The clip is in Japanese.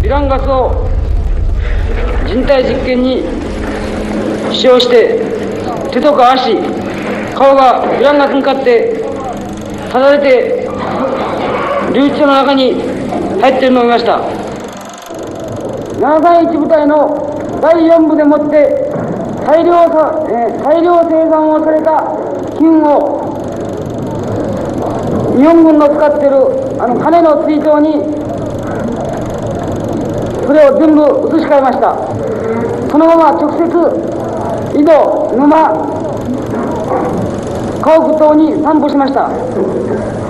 ウランガスを人体実験に使用して、手とか足、顔がウランガスに向かってただれて留置所の中に入っているのを見ました。731部隊の第4部でもって大量生産をされた金を日本軍の使っている金の水筒にそれを全部移し替えました。そのまま直接井戸、沼、家屋等に散布しました。